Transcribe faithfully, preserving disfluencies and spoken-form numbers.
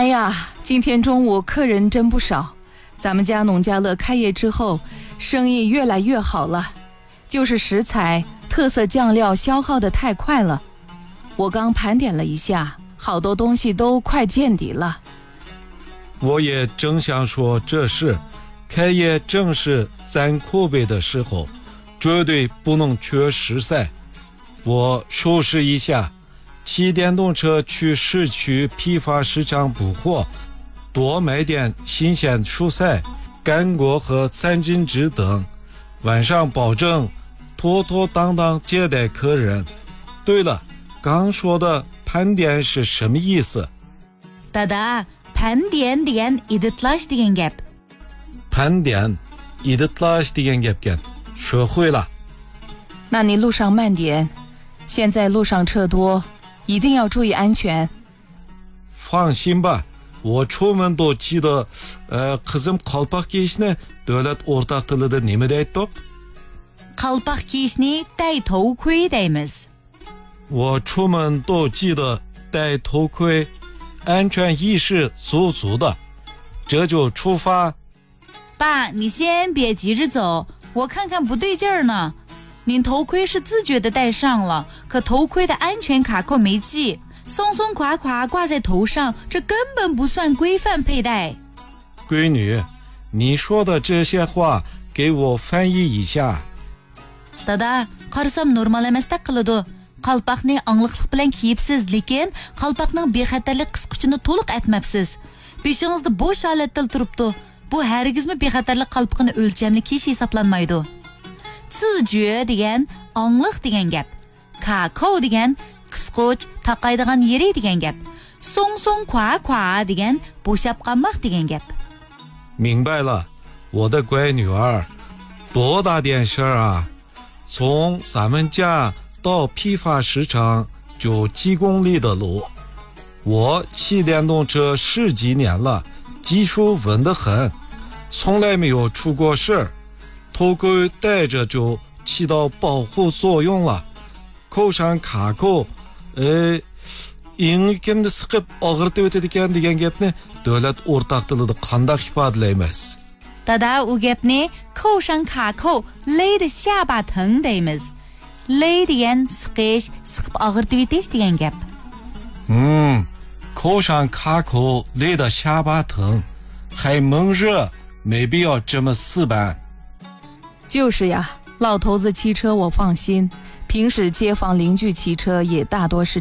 哎呀，今天中午客人真不少，咱们家农家乐开业之后，生意越来越好了，就是食材、特色酱料消耗得太快了。我刚盘点了一下，好多东西都快见底了。 我也正想说这事，开业正是攒口碑的时候，绝对不能缺食材。我收拾一下，骑电动车去市区批发市场补货，多买点新鲜蔬菜、干果和三珍汁等，晚上保证妥妥当当接待客人。对了，刚说的盘点是什么意思？ Dada,盘点degan iditlash degan gap. 盘点 iditlash degan gapgan. 学会了。 那你路上慢点，现在路上车多，一定要注意安全。 放心吧，我出门都记得呃, kızım qalpak kiyishni davlat o'rtaq tilida nima deydi? Qalpak kiyishni tay头盔 deymiz. 我出门都记得戴头盔，安全意识足足的，这就出发。 爸，你先别急着走，我看看不对劲儿呢。您头盔是自觉的戴上了，可头盔的安全卡扣没系，松松垮垮挂在头上，这根本不算规范佩戴。 闺女，你说的这些话给我翻译一下。 Dada, qarasam normal emasdek qiladi. Qalpaqni angliqlik bilan kiyibsiz, lekin qalpaqning bexatarlik qisquchini to'liq aytmabsiz. Beshingizda bo'sh holatda turibdi. Bu hargizmi bexatarlik qalpaqini o'lchamli kiyish hisoblanmaydi. 自觉 degan angliq degan gap. Kakao degan qisquch, taqaydigan yeri degan gap. Song song kwa kwa degan bo'shab qolmoq degan gap. 明白了，我的乖女儿，多大点事儿啊！从咱们家到批发市场就几公里的路，我骑电动车十几年了，技术稳得很，从来没有出过事儿。头盔戴着就起到保护作用了。口上卡扣，呃, ingikimni siqib og'ritib o'tadigan degan gapni davlat o'rtaq tilida qanday ifodalaymiz? Dada, u gapni 扣上卡扣勒的下巴疼 deymiz. Lay degan siqish, siqib og'ritib etish degan gap. 嗯，口上卡扣勒得下巴疼，还闷热，没必要这么死板。 就是呀，老头子骑车我放心，平时街坊邻居骑车也大多是